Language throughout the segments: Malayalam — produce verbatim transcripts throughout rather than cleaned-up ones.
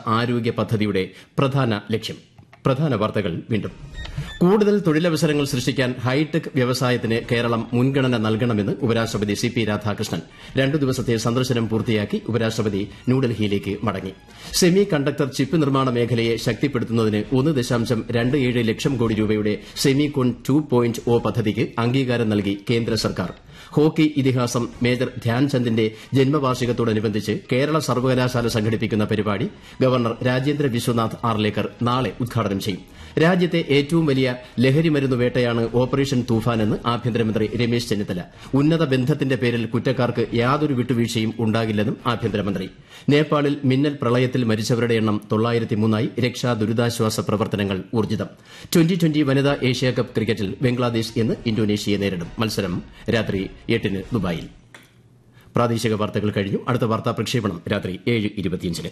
ആരോഗ്യ പദ്ധതിയുടെ പ്രധാന ലക്ഷ്യം. പ്രധാന വാർത്തകൾ വീണ്ടും. കൂടുതൽ തൊഴിലവസരങ്ങൾ സൃഷ്ടിക്കാൻ ഹൈടെക് വ്യവസായത്തിന് കേരളം മുൻഗണന നൽകണമെന്ന് ഉപരാഷ്ട്രപതി സി പി രാധാകൃഷ്ണൻ. രണ്ടു ദിവസത്തെ സന്ദർശനം പൂർത്തിയാക്കി ഉപരാഷ്ട്രപതി ന്യൂഡൽഹിയിലേക്ക് മടങ്ങി. സെമി കണ്ടക്ടർ ചിപ്പ് നിർമ്മാണ മേഖലയെ ശക്തിപ്പെടുത്തുന്നതിന് ഒന്ന് ദശാംശം രണ്ട് ഏഴ് ലക്ഷം കോടി രൂപയുടെ സെമികോൺ ടു പോയിന്റ് ഒ പദ്ധതിക്ക് അംഗീകാരം നൽകി കേന്ദ്ര സർക്കാർ. ഹോക്കി ഇതിഹാസം മേജർ ധ്യാൻചന്ദിന്റെ ജന്മവാർഷികത്തോടനുബന്ധിച്ച് കേരള സർവകലാശാല സംഘടിപ്പിക്കുന്ന പരിപാടി ഗവർണർ രാജേന്ദ്ര വിശ്വനാഥ് ആർലേക്കർ നാളെ ഉദ്ഘാടനം ചെയ്യും. രാജ്യത്തെ ഏറ്റവും വലിയ ലഹരിമരുന്ന് വേട്ടയാണ് ഓപ്പറേഷൻ തൂഫാനെന്ന് ആഭ്യന്തരമന്ത്രി രമേശ് ചെന്നിത്തല. ഉന്നത ബന്ധത്തിന്റെ പേരിൽ കുറ്റക്കാർക്ക് യാതൊരു വിട്ടുവീഴ്ചയും ഉണ്ടാകില്ലെന്നും ആഭ്യന്തരമന്ത്രി. നേപ്പാളിൽ മിന്നൽ പ്രളയത്തിൽ മരിച്ചവരുടെ എണ്ണം തൊള്ളായിരത്തി മൂന്നായി. രക്ഷാ ദുരിതാശ്വാസ പ്രവർത്തനങ്ങൾ ഊർജ്ജിതം. ട്വന്റി ട്വന്റി വനിതാ ഏഷ്യാകപ്പ് ക്രിക്കറ്റിൽ ബംഗ്ലാദേശ് ഇന്ന് ഇന്തോനേഷ്യയെ നേരിടും. മത്സരം രാത്രി എട്ടിന് ദുബായിൽ. പ്രാദേശിക വാർത്തകൾ കഴിഞ്ഞു. അടുത്ത വാർത്താ പ്രക്ഷേപണം രാത്രി ഏഴ് ഇരുപത്തിയഞ്ചിന്.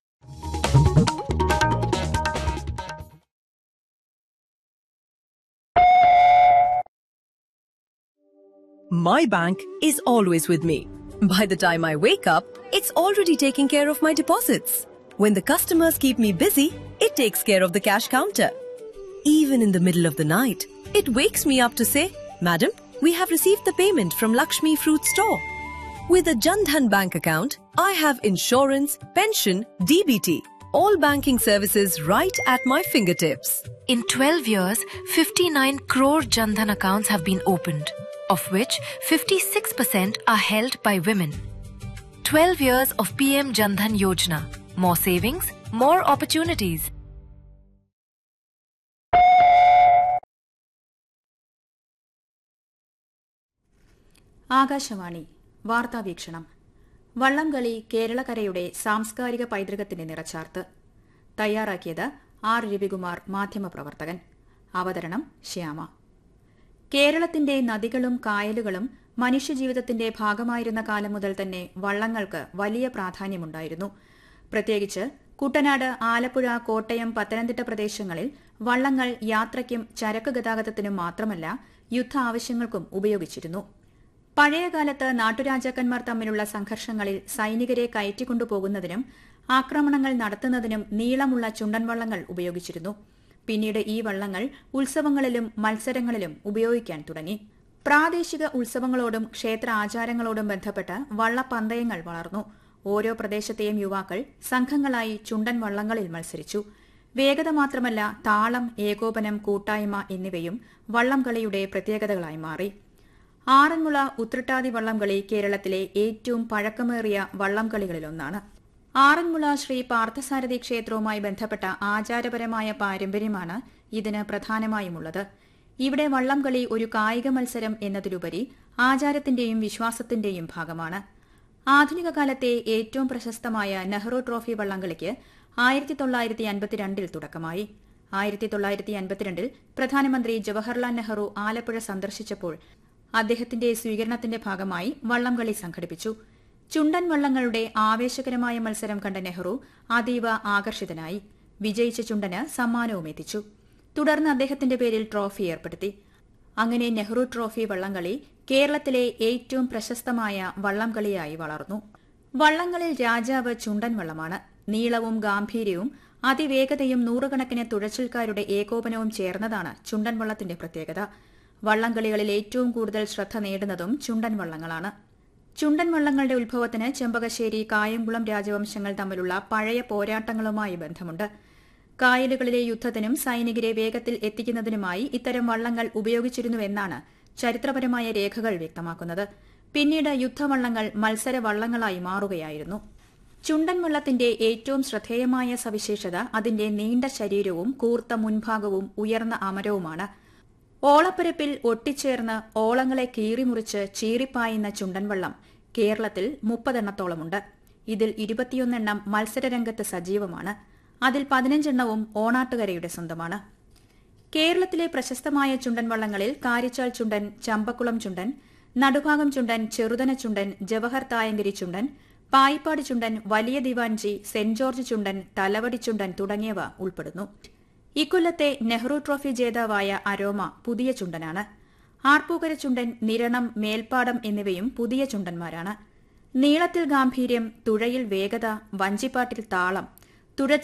My bank is always with me. By the time I wake up, it's already taking care of my deposits. When the customers keep me busy, it takes care of the cash counter. Even in the middle of the night, it wakes me up to say, "Madam, we have received the payment from Lakshmi Fruit Store." With a Jan Dhan bank account, I have insurance, pension, D B T, all banking services right at my fingertips. In twelve years, fifty-nine crore Jan Dhan accounts have been opened, of which fifty-six percent are held by women. twelve years of P M Jan Dhan Yojana. More savings, more opportunities. Akashvani വാർത്താവീക്ഷണം. വള്ളംകളി കേരളക്കരയുടെ സാംസ്കാരിക പൈതൃകത്തിന്റെ നിറച്ചാർത്ത്. തയ്യാറാക്കിയത് ആർ രവികുമാർ, മാധ്യമപ്രവർത്തകൻ. അവതരണം ശ്യാമ. കേരളത്തിന്റെ നദികളും കായലുകളും മനുഷ്യജീവിതത്തിന്റെ ഭാഗമായിരുന്ന കാലം മുതൽ തന്നെ വള്ളങ്ങൾക്ക് വലിയ പ്രാധാന്യമുണ്ടായിരുന്നു. പ്രത്യേകിച്ച് കുട്ടനാട്, ആലപ്പുഴ, കോട്ടയം, പത്തനംതിട്ട പ്രദേശങ്ങളിൽ വള്ളങ്ങൾ യാത്രയ്ക്കും ചരക്ക് ഗതാഗതത്തിനും മാത്രമല്ല യുദ്ധ ആവശ്യങ്ങൾക്കും ഉപയോഗിച്ചിരുന്നു. പഴയകാലത്ത് നാട്ടുരാജാക്കന്മാർ തമ്മിലുള്ള സംഘർഷങ്ങളിൽ സൈനികരെ കയറ്റിക്കൊണ്ടുപോകുന്നതിനും ആക്രമണങ്ങൾ നടത്തുന്നതിനും നീളമുള്ള ചുണ്ടൻ വള്ളങ്ങൾ ഉപയോഗിച്ചിരുന്നു. പിന്നീട് ഈ വള്ളങ്ങൾ ഉത്സവങ്ങളിലും മത്സരങ്ങളിലും ഉപയോഗിക്കാൻ തുടങ്ങി. പ്രാദേശിക ഉത്സവങ്ങളോടും ക്ഷേത്ര ആചാരങ്ങളോടും ബന്ധപ്പെട്ട് വള്ളപ്പന്തയങ്ങൾ വളർന്നു. ഓരോ പ്രദേശത്തെയും യുവാക്കൾ സംഘങ്ങളായി ചുണ്ടൻ വള്ളങ്ങളിൽ മത്സരിച്ചു. വേഗത മാത്രമല്ല, താളം, ഏകോപനം, കൂട്ടായ്മ എന്നിവയും വള്ളംകളിയുടെ പ്രത്യേകതകളായി മാറി. ആറന്മുള ഉത്രട്ടാതി വള്ളംകളി കേരളത്തിലെ ഏറ്റവും പഴക്കമേറിയ വള്ളംകളികളിലൊന്നാണ്. ആറന്മുള ശ്രീ പാർത്ഥസാരഥി ക്ഷേത്രവുമായി ബന്ധപ്പെട്ട ആചാരപരമായ പാരമ്പര്യമാണ് ഇതിന് പ്രധാനമായുമുള്ളത്. ഇവിടെ വള്ളംകളി ഒരു കായിക മത്സരം എന്നതിലുപരി ആചാരത്തിന്റെയും വിശ്വാസത്തിന്റെയും ഭാഗമാണ്. ആധുനിക കാലത്തെ ഏറ്റവും പ്രശസ്തമായ നെഹ്റു ട്രോഫി വള്ളംകളിക്ക് ആയിരത്തി തൊള്ളായിരത്തി അൻപത്തിരണ്ടിൽ തുടക്കമായി. ആയിരത്തി തൊള്ളായിരത്തി അൻപത്തിരണ്ടിൽ പ്രധാനമന്ത്രി ജവഹർലാൽ നെഹ്റു ആലപ്പുഴ സന്ദർശിച്ചപ്പോൾ അദ്ദേഹത്തിന്റെ സ്വീകരണത്തിന്റെ ഭാഗമായി വള്ളംകളി സംഘടിപ്പിച്ചു. ചുണ്ടൻ വള്ളങ്ങളുടെ ആവേശകരമായ മത്സരം കണ്ട നെഹ്റു അതീവ ആകർഷിതനായി. വിജയിച്ച ചുണ്ടന് സമ്മാനവും എത്തിച്ചു. തുടർന്ന് അദ്ദേഹത്തിന്റെ പേരിൽ ട്രോഫി ഏർപ്പെടുത്തി. അങ്ങനെ നെഹ്റു ട്രോഫി വള്ളംകളി കേരളത്തിലെ ഏറ്റവും പ്രശസ്തമായ വള്ളംകളിയായി വളർന്നു. വള്ളങ്ങളിൽ രാജാവ് ചുണ്ടൻ വള്ളമാണ്. നീളവും ഗാംഭീര്യവും അതിവേഗതയും നൂറുകണക്കിന് തുഴച്ചിൽക്കാരുടെ ഏകോപനവും ചേർന്നതാണ് ചുണ്ടൻ വള്ളത്തിന്റെ പ്രത്യേകത. വള്ളംകളികളിൽ ഏറ്റവും കൂടുതൽ ശ്രദ്ധ നേടുന്നതും ചുണ്ടൻ വള്ളങ്ങളാണ്. ചുണ്ടൻ വള്ളങ്ങളുടെ ഉത്ഭവത്തിന് ചെമ്പകശ്ശേരി, കായംകുളം രാജവംശങ്ങൾ തമ്മിലുള്ള പഴയ പോരാട്ടങ്ങളുമായി ബന്ധമുണ്ട്. കായലുകളിലെ യുദ്ധത്തിനും സൈനികരെ വേഗത്തിൽ എത്തിക്കുന്നതിനുമായി ഇത്തരം വള്ളങ്ങൾ ഉപയോഗിച്ചിരുന്നുവെന്നാണ് ചരിത്രപരമായ രേഖകൾ വ്യക്തമാക്കുന്നത്. പിന്നീട് യുദ്ധവള്ളങ്ങൾ മത്സര വള്ളങ്ങളായി മാറുകയായിരുന്നു. ചുണ്ടൻ വള്ളത്തിന്റെ ഏറ്റവും ശ്രദ്ധേയമായ സവിശേഷത അതിന്റെ നീണ്ട ശരീരവും കൂർത്ത മുൻഭാഗവും ഉയർന്ന അമരവുമാണ്. ഓളപ്പരപ്പിൽ ഒട്ടിച്ചേർന്ന് ഓളങ്ങളെ കീറിമുറിച്ച് ചീറിപ്പായുന്ന ചുണ്ടൻവള്ളം കേരളത്തിൽ മുപ്പതെണ്ണത്തോളമുണ്ട്. ഇതിൽ ഇരുപത്തിയൊന്നെണ്ണം മത്സരരംഗത്ത് സജീവമാണ്. അതിൽ പതിനഞ്ചെണ്ണവും ഓണാട്ടുകരയുടെ സ്വന്തമാണ്. കേരളത്തിലെ പ്രശസ്തമായ ചുണ്ടൻ വള്ളങ്ങളിൽ കാരിച്ചാൽ ചുണ്ടൻ, ചമ്പക്കുളം ചുണ്ടൻ, നടുഭാഗം ചുണ്ടൻ, ചെറുതന ചുണ്ടൻ, ജവഹർ തായങ്കരി ചുണ്ടൻ, പായിപ്പാട് ചുണ്ടൻ, വലിയ ദിവാൻജി, സെന്റ് ജോർജ് ചുണ്ടൻ, തലവടി ചുണ്ടൻ തുടങ്ങിയവ ഉൾപ്പെടുന്നു. ഇക്കൊല്ലത്തെ നെഹ്റു ട്രോഫി ജേതാവായ അരോമ പുതിയ ചുണ്ടനാണ്. ആർപ്പൂക്കര ചുണ്ടൻ, നിരണം, മേൽപ്പാടം എന്നിവയും പുതിയ ചുണ്ടന്മാരാണ്. നീളത്തിൽ ഗാംഭീര്യം, തുഴയിൽ വേഗത, വഞ്ചിപ്പാട്ടിൽ താളം, തുഴച്ചിൽ